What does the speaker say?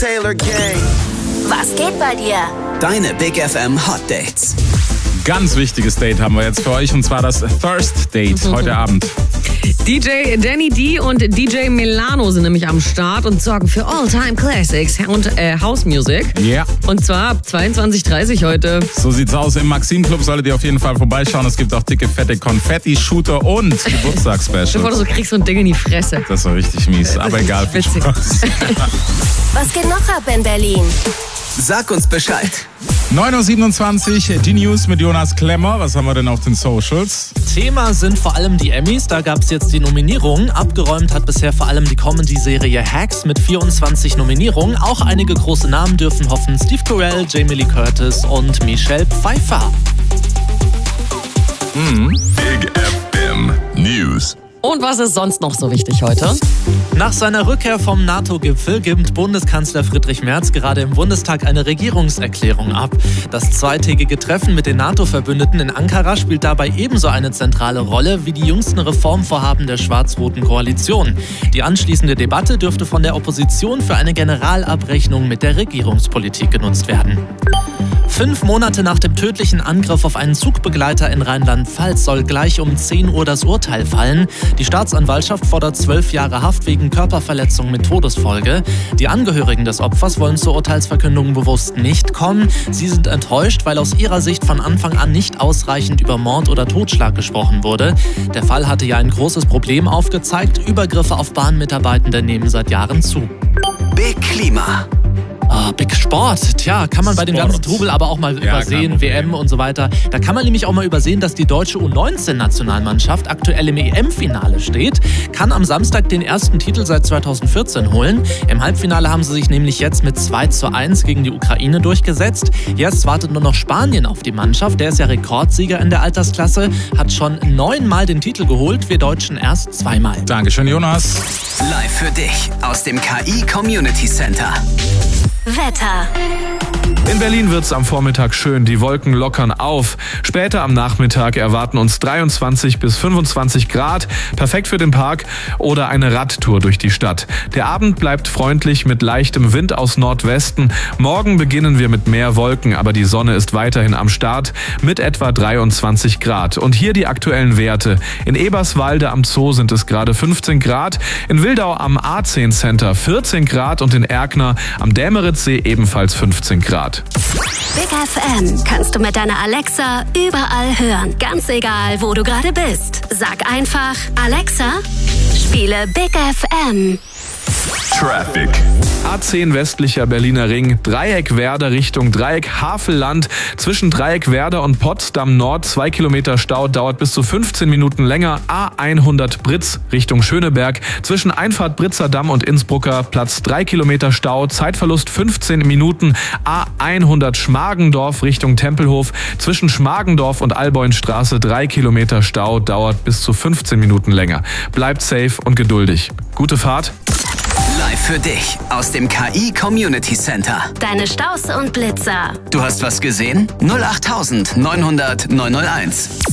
Taylor Gang. Was geht bei dir? Deine Big FM Hot Dates. Ganz wichtiges Date haben wir jetzt für euch, und zwar das Thirst Date heute Abend. DJ Danny D und DJ Milano sind nämlich am Start und sorgen für All-Time Classics und House Music. Ja. Und zwar ab 22:30 heute. So sieht's aus. Im Maxim Club solltet ihr auf jeden Fall vorbeischauen. Es gibt auch dicke, fette Konfetti-Shooter und Geburtstagsspecials. Bevor du so kriegst so ein Ding in die Fresse. Das war richtig mies, aber egal. Viel witzig. Spaß. Was geht noch ab in Berlin? Sag uns Bescheid. 9.27 Uhr, die News mit Jonas Klemmer. Was haben wir denn auf den Socials? Thema sind vor allem die Emmys. Da gab es jetzt die Nominierungen. Abgeräumt hat bisher vor allem die Comedy-Serie Hacks mit 24 Nominierungen. Auch einige große Namen dürfen hoffen. Steve Carell, Jamie Lee Curtis und Michelle Pfeiffer. Big FM News. Und was ist sonst noch so wichtig heute? Nach seiner Rückkehr vom NATO-Gipfel gibt Bundeskanzler Friedrich Merz gerade im Bundestag eine Regierungserklärung ab. Das zweitägige Treffen mit den NATO-Verbündeten in Ankara spielt dabei ebenso eine zentrale Rolle wie die jüngsten Reformvorhaben der schwarz-roten Koalition. Die anschließende Debatte dürfte von der Opposition für eine Generalabrechnung mit der Regierungspolitik genutzt werden. 5 Monate nach dem tödlichen Angriff auf einen Zugbegleiter in Rheinland-Pfalz soll gleich um 10 Uhr das Urteil fallen. Die Staatsanwaltschaft fordert 12 Jahre Haft wegen Körperverletzung mit Todesfolge. Die Angehörigen des Opfers wollen zur Urteilsverkündung bewusst nicht kommen. Sie sind enttäuscht, weil aus ihrer Sicht von Anfang an nicht ausreichend über Mord oder Totschlag gesprochen wurde. Der Fall hatte ja ein großes Problem aufgezeigt. Übergriffe auf Bahnmitarbeitende nehmen seit Jahren zu. Big Klima. Big Sport. Tja, kann man bei dem ganzen Trubel aber auch mal übersehen, WM und so weiter. Da kann man nämlich auch mal übersehen, dass die deutsche U19-Nationalmannschaft aktuell im EM-Finale steht, kann am Samstag den ersten Titel seit 2014 holen. Im Halbfinale haben sie sich nämlich jetzt mit 2:1 gegen die Ukraine durchgesetzt. Jetzt wartet nur noch Spanien auf die Mannschaft. Der ist ja Rekordsieger in der Altersklasse, hat schon 9-mal den Titel geholt. Wir Deutschen erst 2-mal. Dankeschön, Jonas. Live für dich aus dem KI Community Center. Wetter. In Berlin wird's am Vormittag schön, die Wolken lockern auf. Später am Nachmittag erwarten uns 23 bis 25 Grad, perfekt für den Park oder eine Radtour durch die Stadt. Der Abend bleibt freundlich mit leichtem Wind aus Nordwesten. Morgen beginnen wir mit mehr Wolken, aber die Sonne ist weiterhin am Start mit etwa 23 Grad. Und hier die aktuellen Werte. In Eberswalde am Zoo sind es gerade 15 Grad, in Wildau am A10 Center 14 Grad und in Erkner am Dämeritzsee ebenfalls 15 Grad. Big FM kannst du mit deiner Alexa überall hören. Ganz egal, wo du gerade bist. Sag einfach, Alexa, spiele Big FM. Traffic. A10 westlicher Berliner Ring, Dreieck Werder Richtung Dreieck Havelland. Zwischen Dreieck Werder und Potsdam Nord 2 Kilometer Stau, dauert bis zu 15 Minuten länger. A100 Britz Richtung Schöneberg. Zwischen Einfahrt Britzer Damm und Innsbrucker Platz 3 Kilometer Stau, Zeitverlust 15 Minuten. A100 Schmargendorf Richtung Tempelhof. Zwischen Schmargendorf und Alboinstraße 3 Kilometer Stau, dauert bis zu 15 Minuten länger. Bleibt safe und geduldig. Gute Fahrt. Live für dich aus dem KI Community Center. Deine Staus und Blitzer. Du hast was gesehen? 08900 901.